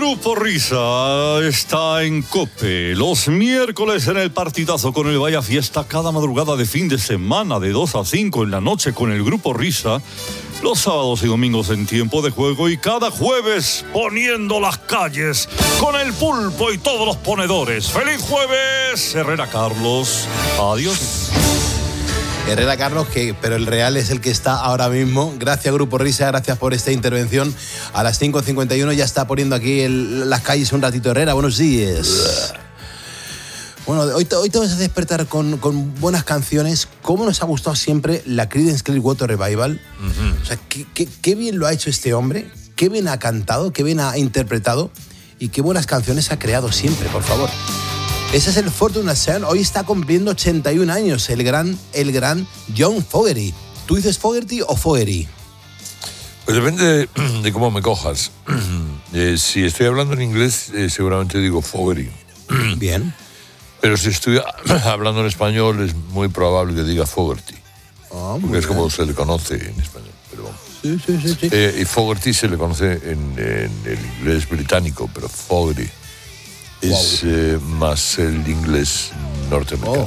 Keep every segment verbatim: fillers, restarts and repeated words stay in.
Grupo Risa está en COPE. Los miércoles en el partidazo con el Vaya Fiesta. Cada madrugada de fin de semana de dos a cinco en la noche con el Grupo Risa. Los sábados y domingos en tiempo de juego. Y cada jueves poniendo las calles con el pulpo y todos los ponedores. ¡Feliz jueves! Herrera Carlos. Adiós. Herrera Carlos, que, pero el real es el que está ahora mismo. Gracias, Grupo Risa, gracias por esta intervención. A las cinco cincuenta y uno ya está poniendo aquí el, las calles un ratito. Herrera, buenos días. Bueno, hoy te, hoy te vas a despertar con, con buenas canciones. ¿Cómo nos ha gustado siempre la Creedence Clearwater Revival? Uh-huh. O sea, qué, qué, qué bien lo ha hecho este hombre, qué bien ha cantado, qué bien ha interpretado y qué buenas canciones ha creado siempre, por favor. Ese es el Fortunate Son. Hoy está cumpliendo ochenta y un años el gran, el gran John Fogerty. ¿Tú dices Fogerty o Fogerty? Pues depende de, de cómo me cojas. Eh, si estoy hablando en inglés, eh, seguramente digo Fogerty. Bien. Pero si estoy hablando en español, es muy probable que diga Fogerty. Oh, porque es como se le conoce en español. Pero vamos. Sí, sí, sí. sí. Eh, y Fogerty se le conoce en, en el inglés británico, pero Fogerty es wow. eh, más el inglés norteamericano.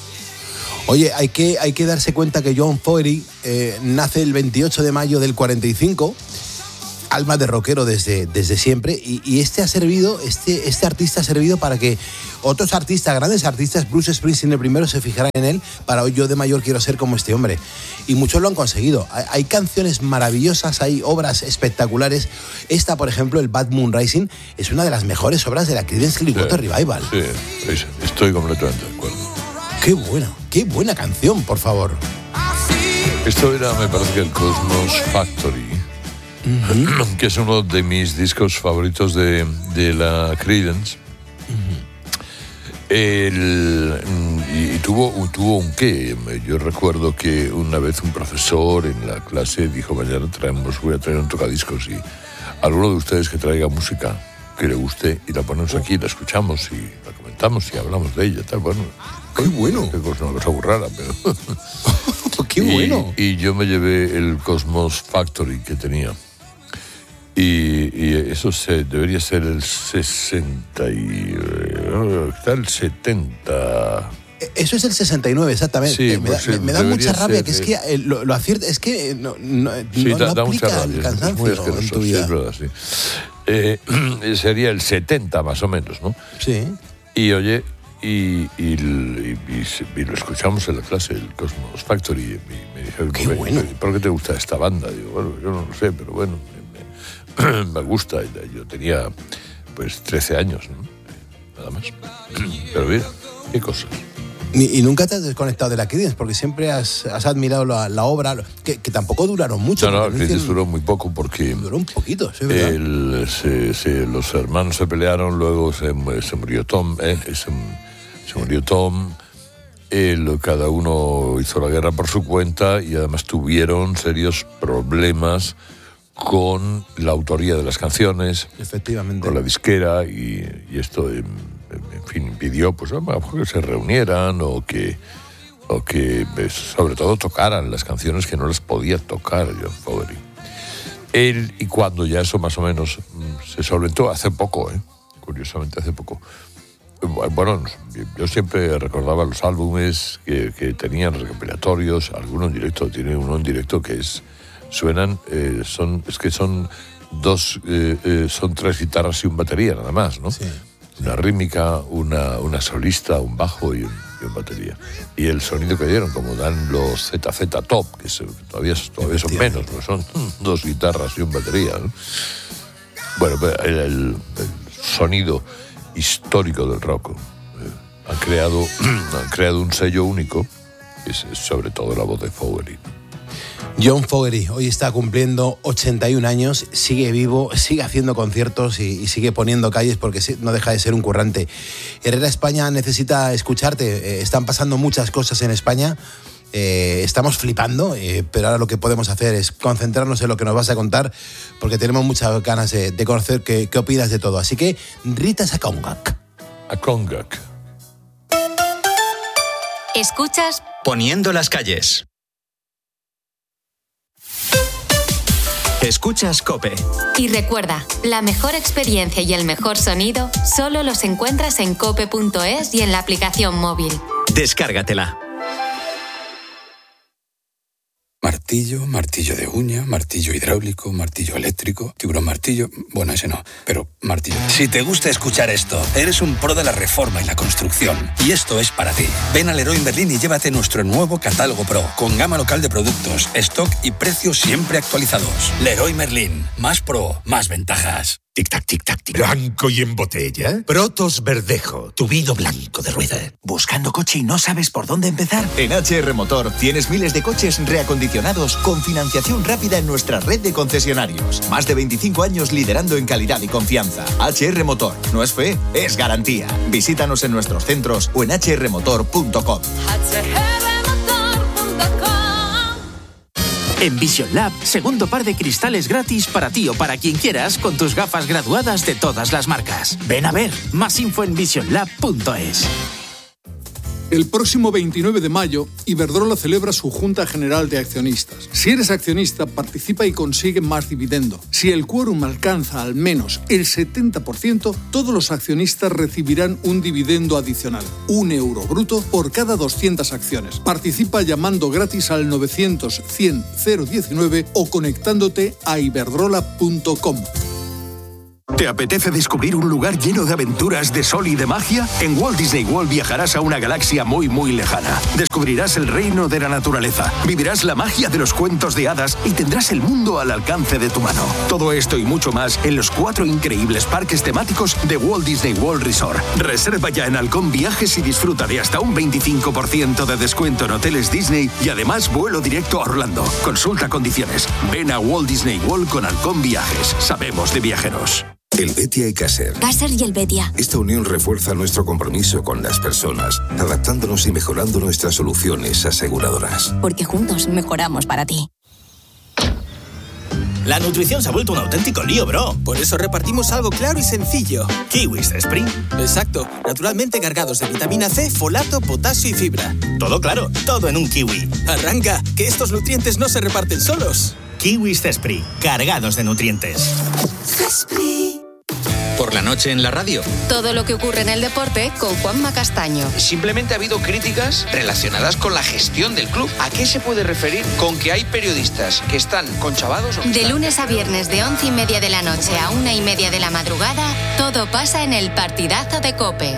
Oh. Oye, hay que, hay que darse cuenta que John Fogerty eh, nace el veintiocho de mayo del cuarenta y cinco, alma de rockero desde, desde siempre, y, y este ha servido, este, este artista ha servido para que otros artistas, grandes artistas, Bruce Springsteen el primero, se fijaran en él, para hoy yo de mayor quiero ser como este hombre. Y muchos lo han conseguido. Hay, hay canciones maravillosas, hay obras espectaculares. Esta, por ejemplo, el Bad Moon Rising, es una de las mejores obras de la Creedence Clearwater sí, Revival. Sí, estoy completamente de acuerdo. Qué buena, qué buena canción, por favor. Esto era, me parece que el Cosmos Factory, uh-huh. que es uno de mis discos favoritos de, de la Creedence. Uh-huh. El, y, y tuvo, tuvo un qué. Yo recuerdo que una vez un profesor en la clase dijo: mañana traemos, voy a traer un tocadiscos y alguno de ustedes que traiga música que le guste y la ponemos aquí, la escuchamos y la comentamos y hablamos de ella, tal. Bueno, qué bueno. Qué cosa, una cosa muy rara, pero qué bueno. Y, y yo me llevé el Cosmos Factory que tenía. Y, y eso se, debería ser el sesenta y... está el setenta... Eso es el sesenta y nueve, exactamente. Sí, me, pues da, sí, me da mucha rabia, ser, que es que eh, lo, lo acierta, es que no, no, sí, no, da, no da aplica mucha rabia, el cansancio es muy en tu vida. Sí, es verdad, sí. Eh, sería el setenta más o menos, ¿no? Sí. Y oye, y, y, y, y, y lo escuchamos en la clase, el Cosmos Factory, y me dijeron: qué bueno. ¿Por qué te gusta esta banda? Digo, bueno, yo no lo sé, pero bueno, me, me, me gusta. Yo tenía pues trece años, ¿no? Nada más. Pero mira, qué cosas. Y, y nunca te has desconectado de la Creedence, porque siempre has, has admirado la, la obra, que, que tampoco duraron mucho. No, no, la Creedence duró muy poco porque... Duró un poquito, sí, ¿verdad? El, se, se, los hermanos se pelearon, luego se, se murió Tom, ¿eh? se, se murió Tom, el, cada uno hizo la guerra por su cuenta y además tuvieron serios problemas con la autoría de las canciones, efectivamente, con la disquera, y, y esto... Eh, en fin, impidió pues, que se reunieran o que, o que sobre todo tocaran las canciones que no las podía tocar John Fogerty. Él, y cuando ya eso más o menos se solventó, hace poco, ¿eh? curiosamente hace poco, bueno, yo siempre recordaba los álbumes que, que tenían recopilatorios, algunos en directo, tiene uno en directo que es, suenan, eh, son, es que son dos, eh, eh, son tres guitarras y un batería nada más, ¿no? Sí. Una rítmica, una, una solista, un bajo y un, y un batería. Y el sonido que dieron, como dan los Z Z Top, que se, todavía, todavía son menos, ¿no? Son dos guitarras y un batería, ¿no? Bueno, el, el, el sonido histórico del rock. Eh, han, creado, han creado un sello único, que es sobre todo la voz de Fogerty. John Fogerty hoy está cumpliendo ochenta y un años, sigue vivo, sigue haciendo conciertos y, y sigue poniendo calles porque no deja de ser un currante. Herrera España necesita escucharte, eh, están pasando muchas cosas en España, eh, estamos flipando, eh, pero ahora lo que podemos hacer es concentrarnos en lo que nos vas a contar porque tenemos muchas ganas de, de conocer qué, qué opinas de todo. Así que, Rita Sakongak. Akongak. Escuchas Poniendo las calles. Escuchas COPE. Y recuerda, la mejor experiencia y el mejor sonido solo los encuentras en cope punto es y en la aplicación móvil. Descárgatela. Martillo, martillo de uña, martillo hidráulico, martillo eléctrico, tiburón martillo... Bueno, ese no, pero martillo... Si te gusta escuchar esto, eres un pro de la reforma y la construcción. Y esto es para ti. Ven a Leroy Merlin y llévate nuestro nuevo catálogo Pro, con gama local de productos, stock y precios siempre actualizados. Leroy Merlin. Más pro, más ventajas. Tic-tac, tic-tac, tic. Blanco y en botella. Protos Verdejo, tu vino blanco de rueda. ¿Buscando coche y no sabes por dónde empezar? En H R Motor tienes miles de coches reacondicionados con financiación rápida en nuestra red de concesionarios. Más de veinticinco años liderando en calidad y confianza. H R Motor. No es fe, es garantía. Visítanos en nuestros centros o en h r motor punto com. En Vision Lab, segundo par de cristales gratis para ti o para quien quieras con tus gafas graduadas de todas las marcas. Ven a ver, más info en vision lab punto es. El próximo veintinueve de mayo, Iberdrola celebra su Junta General de Accionistas. Si eres accionista, participa y consigue más dividendo. Si el quórum alcanza al menos el setenta por ciento, todos los accionistas recibirán un dividendo adicional, un euro bruto por cada doscientas acciones. Participa llamando gratis al novecientos cien cero diecinueve o conectándote a iberdrola punto com. ¿Te apetece descubrir un lugar lleno de aventuras, de sol y de magia? En Walt Disney World viajarás a una galaxia muy, muy lejana. Descubrirás el reino de la naturaleza, vivirás la magia de los cuentos de hadas y tendrás el mundo al alcance de tu mano. Todo esto y mucho más en los cuatro increíbles parques temáticos de Walt Disney World Resort. Reserva ya en Halcón Viajes y disfruta de hasta un veinticinco por ciento de descuento en hoteles Disney y además vuelo directo a Orlando. Consulta condiciones. Ven a Walt Disney World con Halcón Viajes. Sabemos de viajeros. El Betia y Caser. Caser y el Betia. Esta unión refuerza nuestro compromiso con las personas, adaptándonos y mejorando nuestras soluciones aseguradoras. Porque juntos mejoramos para ti. La nutrición se ha vuelto un auténtico lío, bro. Por eso repartimos algo claro y sencillo. Kiwis Spring. Exacto. Naturalmente cargados de vitamina C, folato, potasio y fibra. Todo claro, todo en un kiwi. Arranca, que estos nutrientes no se reparten solos. Kiwis Cespri, cargados de nutrientes. Cespri. Por la noche en la radio. Todo lo que ocurre en el deporte con Juanma Castaño. Simplemente ha habido críticas relacionadas con la gestión del club. ¿A qué se puede referir con que hay periodistas que están conchavados? O que de están... lunes a viernes de once y media de la noche a una y media de la madrugada, todo pasa en el partidazo de COPE.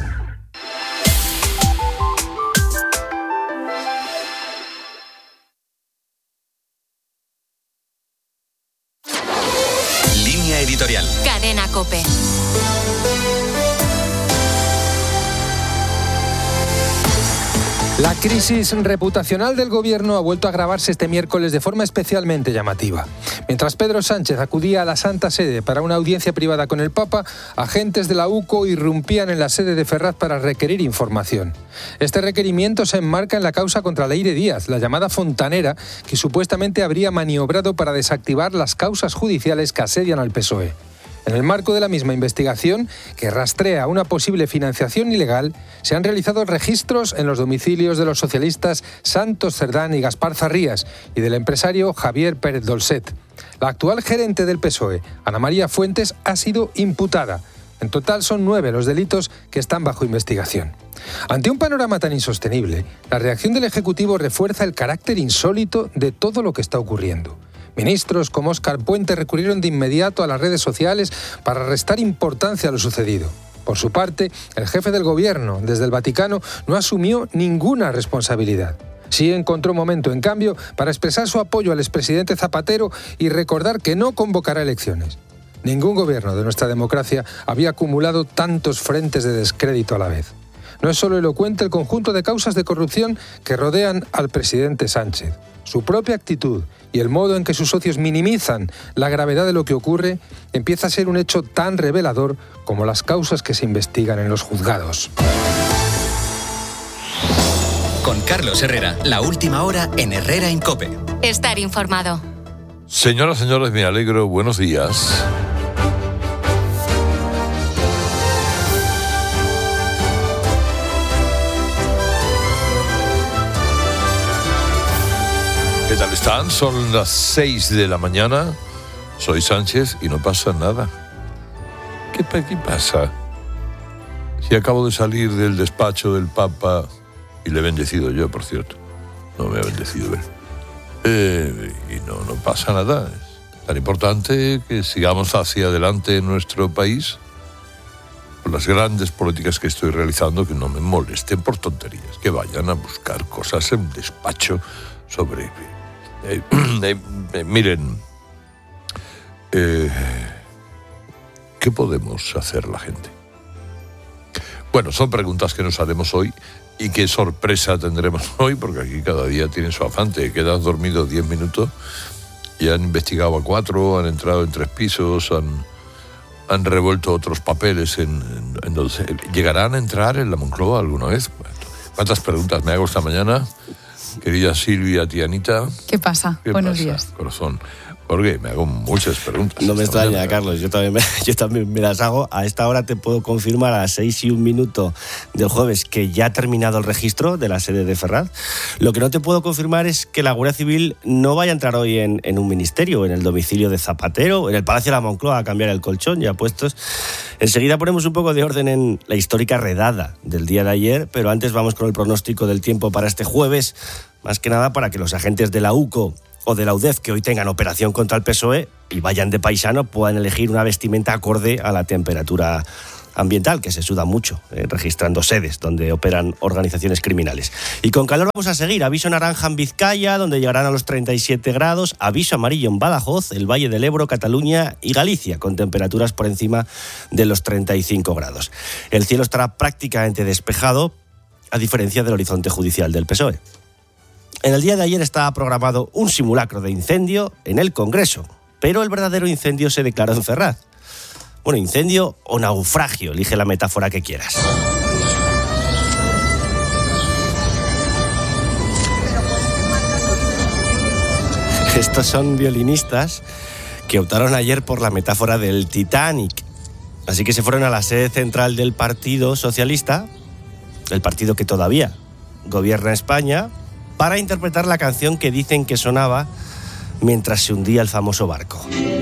Editorial. Cadena COPE. La crisis reputacional del gobierno ha vuelto a agravarse este miércoles de forma especialmente llamativa. Mientras Pedro Sánchez acudía a la Santa Sede para una audiencia privada con el Papa, agentes de la UCO irrumpían en la sede de Ferraz para requerir información. Este requerimiento se enmarca en la causa contra Leire Díaz, la llamada fontanera, que supuestamente habría maniobrado para desactivar las causas judiciales que asedian al P S O E. En el marco de la misma investigación, que rastrea una posible financiación ilegal, se han realizado registros en los domicilios de los socialistas Santos Cerdán y Gaspar Zarrías y del empresario Javier Pérez Dolcet. La actual gerente del P S O E, Ana María Fuentes, ha sido imputada. En total son nueve los delitos que están bajo investigación. Ante un panorama tan insostenible, la reacción del Ejecutivo refuerza el carácter insólito de todo lo que está ocurriendo. Ministros como Óscar Puente recurrieron de inmediato a las redes sociales para restar importancia a lo sucedido. Por su parte, el jefe del gobierno, desde el Vaticano, no asumió ninguna responsabilidad. Sí encontró momento, en cambio, para expresar su apoyo al expresidente Zapatero y recordar que no convocará elecciones. Ningún gobierno de nuestra democracia había acumulado tantos frentes de descrédito a la vez. No es solo elocuente el conjunto de causas de corrupción que rodean al presidente Sánchez. Su propia actitud y el modo en que sus socios minimizan la gravedad de lo que ocurre empieza a ser un hecho tan revelador como las causas que se investigan en los juzgados. Con Carlos Herrera, la última hora en Herrera en COPE. Estar informado. Señoras, señores, me alegro. Buenos días. ¿Qué tal están? Son las seis de la mañana, soy Sánchez y no pasa nada. ¿Qué, qué pasa? Si acabo de salir del despacho del Papa, y le he bendecido yo, por cierto, no me ha bendecido él, eh, y no, no pasa nada. Es tan importante que sigamos hacia adelante en nuestro país por las grandes políticas que estoy realizando, que no me molesten por tonterías, que vayan a buscar cosas en despacho sobre... Eh, eh, eh, miren, eh, ¿qué podemos hacer la gente? Bueno, son preguntas que nos haremos hoy y qué sorpresa tendremos hoy, porque aquí cada día tiene su afán. Te quedas dormido diez minutos y han investigado a cuatro, han entrado en tres pisos, han, han revuelto otros papeles. En, en, en donde, ¿llegarán a entrar en la Moncloa alguna vez? ¿Cuántas preguntas me hago esta mañana? Querida Silvia, tía Anita. ¿Qué pasa? ¿Qué Buenos pasa, días. Corazón. Porque me hago muchas preguntas. No me extraña, mañana. Carlos, yo también, me, yo también me las hago. A esta hora te puedo confirmar, a las seis y un minuto del jueves, que ya ha terminado el registro de la sede de Ferraz. Lo que no te puedo confirmar es que la Guardia Civil no vaya a entrar hoy en, en un ministerio, en el domicilio de Zapatero, en el Palacio de la Moncloa a cambiar el colchón, ya puestos. Enseguida ponemos un poco de orden en la histórica redada del día de ayer, pero antes vamos con el pronóstico del tiempo para este jueves, más que nada para que los agentes de la UCO o de la UDEF que hoy tengan operación contra el P S O E y vayan de paisano puedan elegir una vestimenta acorde a la temperatura ambiental, que se suda mucho, eh, registrando sedes donde operan organizaciones criminales. Y con calor vamos a seguir. Aviso naranja en Vizcaya, donde llegarán a los treinta y siete grados. Aviso amarillo en Badajoz, el Valle del Ebro, Cataluña y Galicia, con temperaturas por encima de los treinta y cinco grados. El cielo estará prácticamente despejado, a diferencia del horizonte judicial del P S O E. En el día de ayer estaba programado un simulacro de incendio en el Congreso, pero el verdadero incendio se declaró en Ferraz. Bueno, incendio o naufragio, elige la metáfora que quieras. Estos son violinistas que optaron ayer por la metáfora del Titanic. Así que se fueron a la sede central del Partido Socialista, el partido que todavía gobierna España, para interpretar la canción que dicen que sonaba mientras se hundía el famoso barco.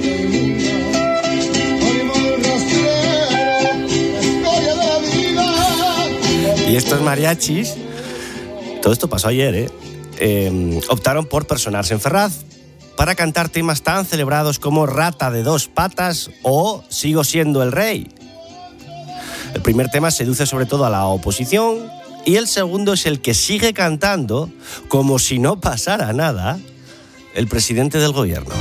Y estos mariachis, todo esto pasó ayer, ¿eh? Eh, optaron por personarse en Ferraz para cantar temas tan celebrados como Rata de dos patas o Sigo siendo el rey. El primer tema seduce sobre todo a la oposición, y el segundo es el que sigue cantando, como si no pasara nada, el presidente del gobierno.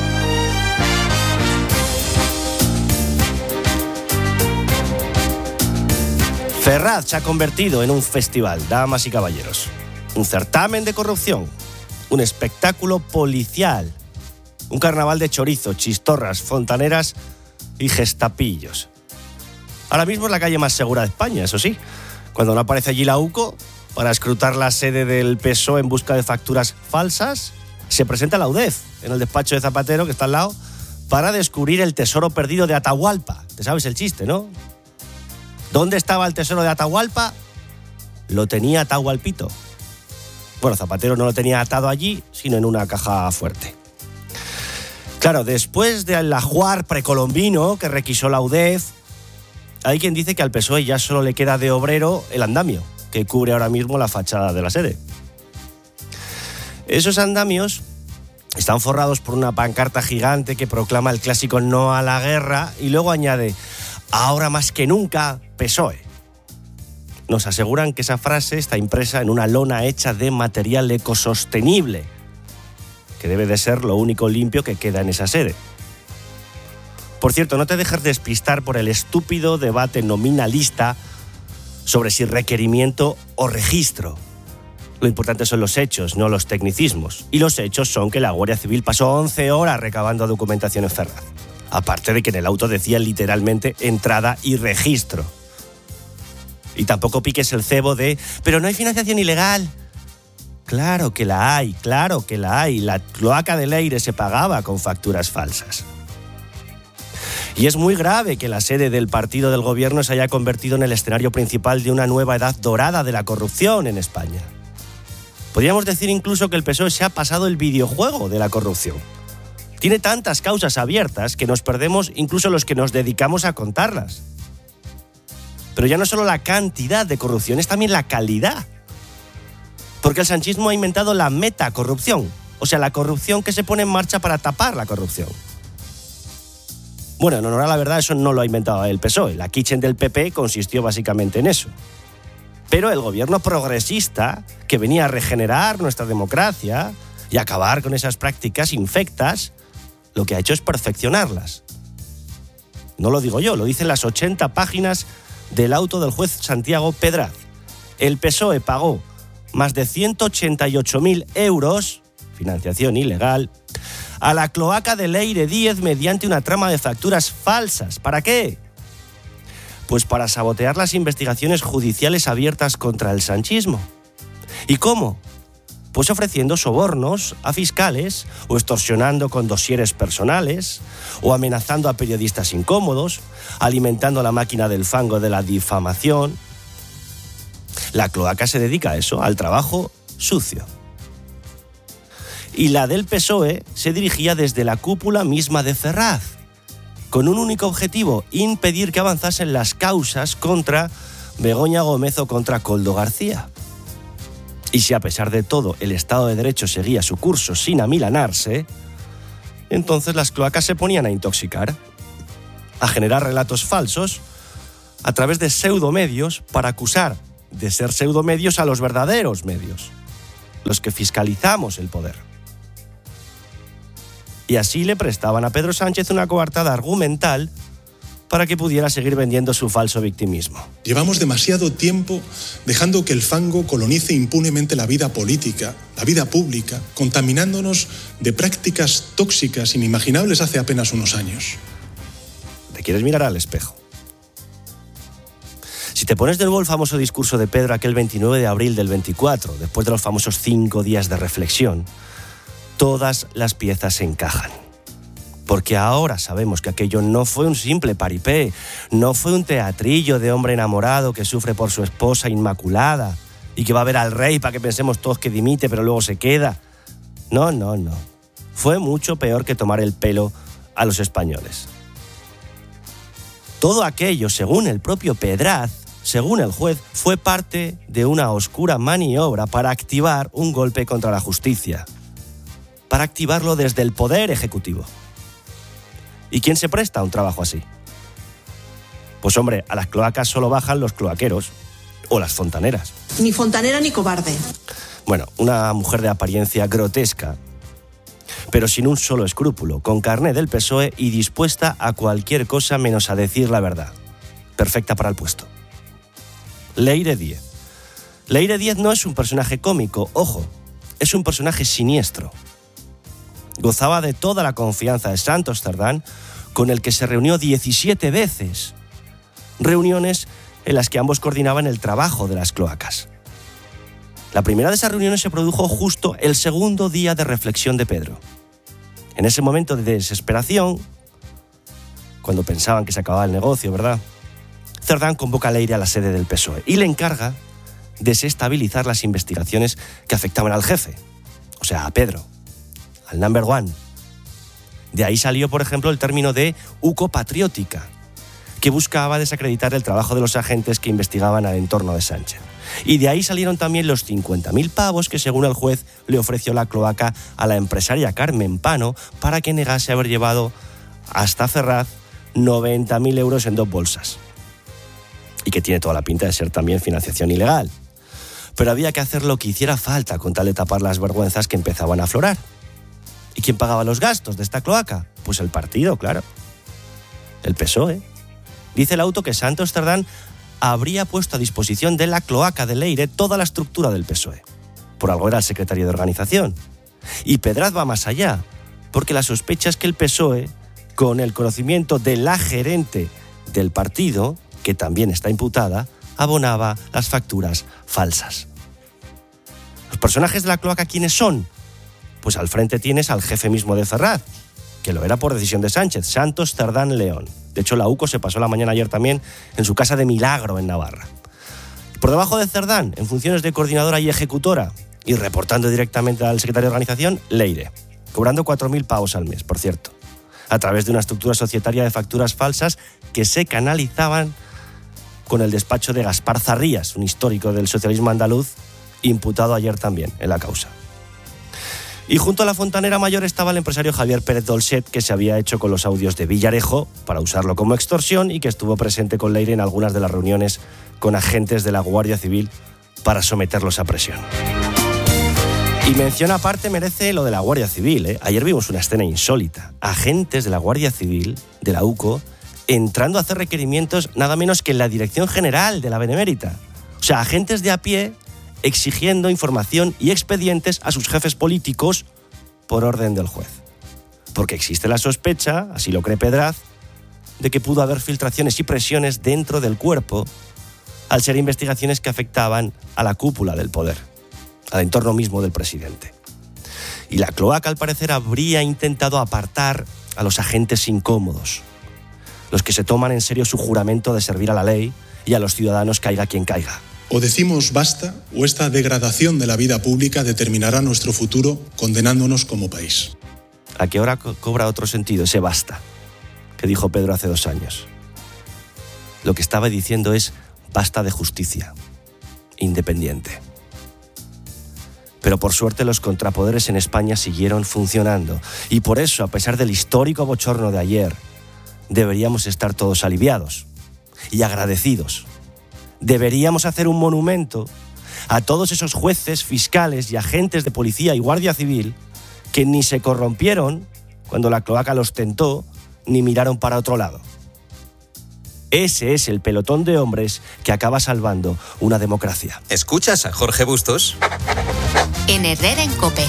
Ferraz se ha convertido en un festival, damas y caballeros. Un certamen de corrupción, un espectáculo policial, un carnaval de chorizo, chistorras, fontaneras y gestapillos. Ahora mismo es la calle más segura de España, eso sí. Cuando no aparece allí la UCO para escrutar la sede del P S O E en busca de facturas falsas, se presenta la UDEF en el despacho de Zapatero, que está al lado, para descubrir el tesoro perdido de Atahualpa. Te sabes el chiste, ¿no? ¿Dónde estaba el tesoro de Atahualpa? Lo tenía Atahualpito. Bueno, Zapatero no lo tenía atado allí, sino en una caja fuerte. Claro, después del ajuar precolombino que requisó la UDEF, hay quien dice que al P S O E ya solo le queda de obrero el andamio, que cubre ahora mismo la fachada de la sede. Esos andamios están forrados por una pancarta gigante que proclama el clásico no a la guerra y luego añade, ahora más que nunca, P S O E. Nos aseguran que esa frase está impresa en una lona hecha de material ecosostenible, que debe de ser lo único limpio que queda en esa sede. Por cierto, no te dejes despistar por el estúpido debate nominalista sobre si requerimiento o registro. Lo importante son los hechos, no los tecnicismos. Y los hechos son que la Guardia Civil pasó once horas recabando documentación en Ferraz. Aparte de que en el auto decía literalmente entrada y registro. Y tampoco piques el cebo de, pero no hay financiación ilegal. Claro que la hay, claro que la hay. La cloaca del Leire se pagaba con facturas falsas. Y es muy grave que la sede del partido del gobierno se haya convertido en el escenario principal de una nueva edad dorada de la corrupción en España. Podríamos decir incluso que el P S O E se ha pasado el videojuego de la corrupción. Tiene tantas causas abiertas que nos perdemos incluso los que nos dedicamos a contarlas. Pero ya no solo la cantidad de corrupción, es también la calidad. Porque el sanchismo ha inventado la metacorrupción, o sea, la corrupción que se pone en marcha para tapar la corrupción. Bueno, en honor a la verdad, eso no lo ha inventado el P S O E. La kitchen del P P consistió básicamente en eso. Pero el gobierno progresista, que venía a regenerar nuestra democracia y acabar con esas prácticas infectas, lo que ha hecho es perfeccionarlas. No lo digo yo, lo dicen las ochenta páginas del auto del juez Santiago Pedraz. El P S O E pagó más de ciento ochenta y ocho mil euros, financiación ilegal, a la cloaca de Leire Díez mediante una trama de facturas falsas. ¿Para qué? Pues para sabotear las investigaciones judiciales abiertas contra el sanchismo. ¿Y cómo? Pues ofreciendo sobornos a fiscales, o extorsionando con dosieres personales, o amenazando a periodistas incómodos, alimentando la máquina del fango de la difamación. La cloaca se dedica a eso, al trabajo sucio. Y la del P S O E se dirigía desde la cúpula misma de Ferraz, con un único objetivo: impedir que avanzasen las causas contra Begoña Gómez o contra Koldo García. Y si a pesar de todo el Estado de Derecho seguía su curso sin amilanarse, entonces las cloacas se ponían a intoxicar, a generar relatos falsos a través de pseudomedios para acusar de ser pseudomedios a los verdaderos medios, los que fiscalizamos el poder. Y así le prestaban a Pedro Sánchez una coartada argumental para que pudiera seguir vendiendo su falso victimismo. Llevamos demasiado tiempo dejando que el fango colonice impunemente la vida política, la vida pública, contaminándonos de prácticas tóxicas inimaginables hace apenas unos años. Te quieres mirar al espejo. Si te pones de nuevo el famoso discurso de Pedro aquel veintinueve de abril del veinticuatro, después de los famosos cinco días de reflexión, todas las piezas se encajan. Porque ahora sabemos que aquello no fue un simple paripé, no fue un teatrillo de hombre enamorado que sufre por su esposa inmaculada y que va a ver al rey para que pensemos todos que dimite pero luego se queda. No, no, no. Fue mucho peor que tomar el pelo a los españoles. Todo aquello, según el propio Pedraz, según el juez, fue parte de una oscura maniobra para activar un golpe contra la justicia, para activarlo desde el poder ejecutivo. ¿Y quién se presta a un trabajo así? Pues hombre, a las cloacas solo bajan los cloaqueros o las fontaneras. Ni fontanera ni cobarde. Bueno, una mujer de apariencia grotesca, pero sin un solo escrúpulo, con carné del P S O E y dispuesta a cualquier cosa menos a decir la verdad. Perfecta para el puesto. Leire Díez. Leire Díez no es un personaje cómico, ojo, es un personaje siniestro. Gozaba de toda la confianza de Santos Cerdán, con el que se reunió diecisiete veces. Reuniones en las que ambos coordinaban el trabajo de las cloacas. La primera de esas reuniones se produjo justo el segundo día de reflexión de Pedro. En ese momento de desesperación, cuando pensaban que se acababa el negocio, ¿verdad?, Cerdán convoca a Leire a la sede del P S O E y le encarga desestabilizar las investigaciones que afectaban al jefe, o sea, a Pedro, al number one. De ahí salió, por ejemplo, el término de uco patriótica, que buscaba desacreditar el trabajo de los agentes que investigaban al entorno de Sánchez. Y de ahí salieron también los cincuenta mil pavos que, según el juez, le ofreció la cloaca a la empresaria Carmen Pano para que negase haber llevado hasta Ferraz noventa mil euros en dos bolsas. Y que tiene toda la pinta de ser también financiación ilegal. Pero había que hacer lo que hiciera falta con tal de tapar las vergüenzas que empezaban a aflorar. ¿Y quién pagaba los gastos de esta cloaca? Pues el partido, claro. El P S O E. Dice el auto que Santos Cerdán habría puesto a disposición de la cloaca de Leire toda la estructura del P S O E. Por algo era el secretario de organización. Y Pedraz va más allá, porque la sospecha es que el P S O E, con el conocimiento de la gerente del partido, que también está imputada, abonaba las facturas falsas. ¿Los personajes de la cloaca quiénes son? Pues al frente tienes al jefe mismo de Ferraz, que lo era por decisión de Sánchez, Santos Cerdán León. De hecho, la UCO se pasó la mañana ayer también en su casa de Milagro, en Navarra. Por debajo de Cerdán, en funciones de coordinadora y ejecutora, y reportando directamente al secretario de organización, Leire. cobrando cuatro mil pavos al mes, por cierto, a través de una estructura societaria de facturas falsas que se canalizaban con el despacho de Gaspar Zarrías, un histórico del socialismo andaluz, imputado ayer también en la causa. Y junto a la fontanera mayor estaba el empresario Javier Pérez Dolcet, que se había hecho con los audios de Villarejo para usarlo como extorsión y que estuvo presente con Leire en algunas de las reuniones con agentes de la Guardia Civil para someterlos a presión. Y mención aparte merece lo de la Guardia Civil, ¿eh? Ayer vimos una escena insólita. Agentes de la Guardia Civil, de la U C O, entrando a hacer requerimientos nada menos que en la Dirección General de la Benemérita. O sea, agentes de a pie exigiendo información y expedientes a sus jefes políticos por orden del juez. Porque existe la sospecha, así lo cree Pedraz, de que pudo haber filtraciones y presiones dentro del cuerpo al ser investigaciones que afectaban a la cúpula del poder, al entorno mismo del presidente. Y la cloaca, al parecer, habría intentado apartar a los agentes incómodos, los que se toman en serio su juramento de servir a la ley y a los ciudadanos caiga quien caiga. O decimos basta, o esta degradación de la vida pública determinará nuestro futuro condenándonos como país. ¿A qué hora co- cobra otro sentido ese basta que dijo Pedro hace dos años? Lo que estaba diciendo es basta de justicia independiente. Pero por suerte los contrapoderes en España siguieron funcionando. Y por eso, a pesar del histórico bochorno de ayer, deberíamos estar todos aliviados y agradecidos. Deberíamos hacer un monumento a todos esos jueces, fiscales y agentes de policía y guardia civil que ni se corrompieron cuando la cloaca los tentó, ni miraron para otro lado. Ese es el pelotón de hombres que acaba salvando una democracia. ¿Escuchas a Jorge Bustos? En Herrera en COPE.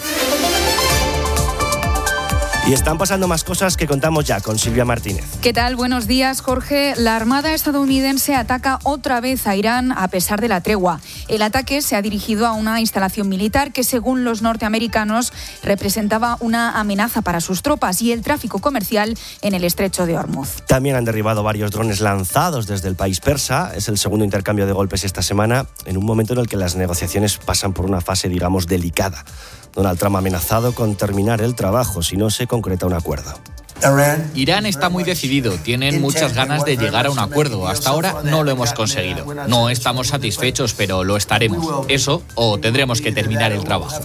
Y están pasando más cosas que contamos ya con Silvia Martínez. ¿Qué tal? Buenos días, Jorge. La Armada estadounidense ataca otra vez a Irán a pesar de la tregua. El ataque se ha dirigido a una instalación militar que, según los norteamericanos, representaba una amenaza para sus tropas y el tráfico comercial en el estrecho de Hormuz. También han derribado varios drones lanzados desde el país persa. Es el segundo intercambio de golpes esta semana, en un momento en el que las negociaciones pasan por una fase, digamos, delicada. Donald Trump ha amenazado con terminar el trabajo si no se concreta un acuerdo. Irán está muy decidido, tienen muchas ganas de llegar a un acuerdo. Hasta ahora no lo hemos conseguido. No estamos satisfechos, pero lo estaremos. Eso, o tendremos que terminar el trabajo.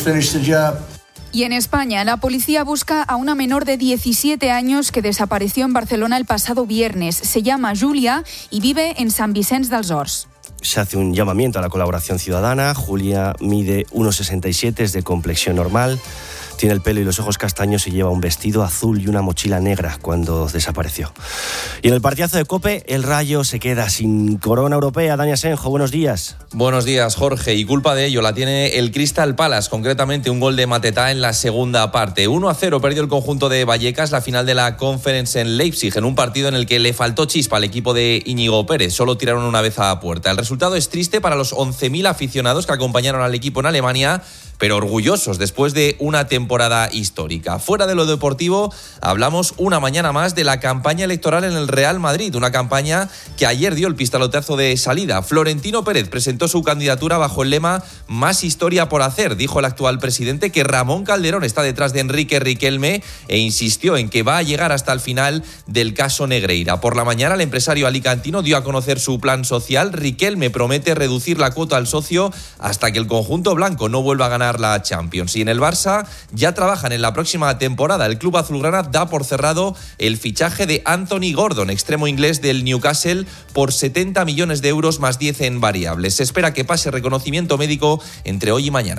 Y en España, la policía busca a una menor de diecisiete años que desapareció en Barcelona el pasado viernes. Se llama Julia y vive en Sant Vicenç dels Horts. Se hace un llamamiento a la colaboración ciudadana. Julia mide uno sesenta y siete, es de complexión normal. Tiene el pelo y los ojos castaños y lleva un vestido azul y una mochila negra cuando desapareció. Y en el partidazo de COPE, el Rayo se queda sin corona europea. Dani Asenjo, buenos días. Buenos días, Jorge. Y culpa de ello la tiene el Crystal Palace, concretamente un gol de Mateta en la segunda parte. uno a cero perdió el conjunto de Vallecas la final de la Conference en Leipzig, en un partido en el que le faltó chispa al equipo de Íñigo Pérez. Solo tiraron una vez a puerta. El resultado es triste para los once mil aficionados que acompañaron al equipo en Alemania, pero orgullosos después de una temporada histórica. Fuera de lo deportivo, hablamos una mañana más de la campaña electoral en el Real Madrid, una campaña que ayer dio el pistoletazo de salida. Florentino Pérez presentó su candidatura bajo el lema "Más historia por hacer". Dijo el actual presidente que Ramón Calderón está detrás de Enrique Riquelme e insistió en que va a llegar hasta el final del caso Negreira. Por la mañana, el empresario alicantino dio a conocer su plan social. Riquelme promete reducir la cuota al socio hasta que el conjunto blanco no vuelva a ganar la Champions. Y en el Barça ya trabajan en la próxima temporada. El club azulgrana da por cerrado el fichaje de Anthony Gordon, extremo inglés del Newcastle, por setenta millones de euros más diez en variables. Se espera que pase reconocimiento médico entre hoy y mañana.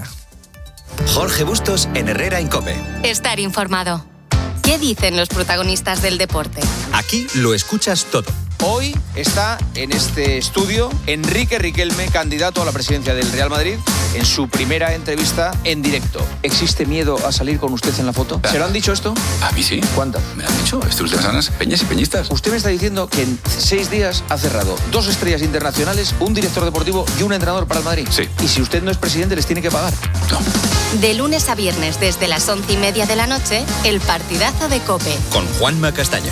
Jorge Bustos en Herrera en COPE. Estar informado. ¿Qué dicen los protagonistas del deporte? Aquí lo escuchas todo. Hoy está en este estudio Enrique Riquelme, candidato a la presidencia del Real Madrid, en su primera entrevista en directo. ¿Existe miedo a salir con usted en la foto? ¿Se lo han dicho esto? A mí sí. ¿Cuántas? Me han dicho, estas últimas semanas, peñas y peñistas. Usted me está diciendo que en seis días ha cerrado dos estrellas internacionales, un director deportivo y un entrenador para el Madrid. Sí. Y si usted no es presidente, les tiene que pagar. No. De lunes a viernes, desde las once y media de la noche, el partidazo de COPE. Con Juanma Castaño.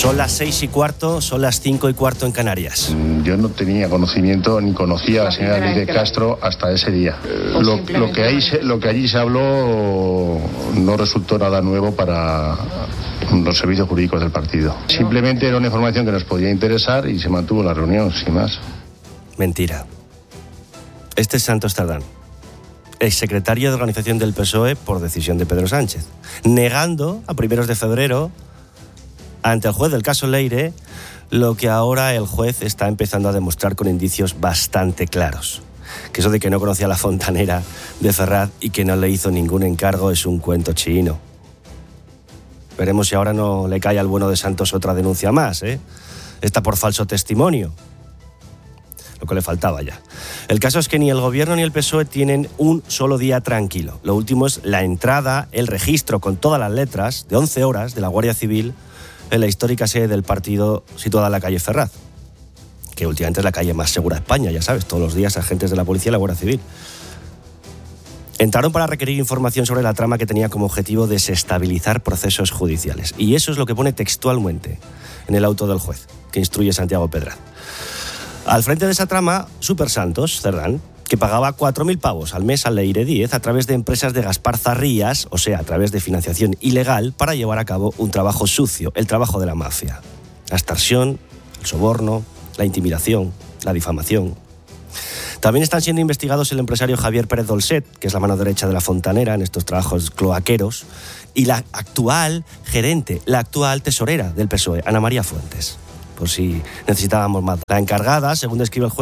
Son las seis y cuarto, son las cinco y cuarto en Canarias. Yo no tenía conocimiento ni conocía a la señora Lidia Castro hasta ese día. Lo, lo, que ahí se, lo que allí se habló no resultó nada nuevo para los servicios jurídicos del partido. Simplemente era una información que nos podía interesar y se mantuvo la reunión, sin más. Mentira. Este es Santos Tardán, exsecretario de organización del P S O E por decisión de Pedro Sánchez, negando a primeros de febrero ante el juez del caso Leire lo que ahora el juez está empezando a demostrar con indicios bastante claros. Que eso de que no conocía a la fontanera de Ferraz y que no le hizo ningún encargo es un cuento chino. Veremos si ahora no le cae al bueno de Santos otra denuncia más, ¿eh? Esta por falso testimonio. Lo que le faltaba ya. El caso es que ni el gobierno ni el P S O E tienen un solo día tranquilo. Lo último es la entrada, el registro con todas las letras de once horas de la Guardia Civil en la histórica sede del partido situada en la calle Ferraz, que últimamente es la calle más segura de España, ya sabes, todos los días agentes de la policía y la Guardia Civil. Entraron para requerir información sobre la trama que tenía como objetivo desestabilizar procesos judiciales. Y eso es lo que pone textualmente en el auto del juez, que instruye Santiago Pedraz. Al frente de esa trama, Super Santos Cerdán, que pagaba cuatro mil pavos al mes a Leire Díez a través de empresas de Gaspar Zarrías, o sea, a través de financiación ilegal, para llevar a cabo un trabajo sucio, el trabajo de la mafia. La extorsión, el soborno, la intimidación, la difamación. También están siendo investigados el empresario Javier Pérez Dolcet, que es la mano derecha de la fontanera en estos trabajos cloaqueros, y la actual gerente, la actual tesorera del P S O E, Ana María Fuentes, por si necesitábamos más. La encargada, según describe el juez,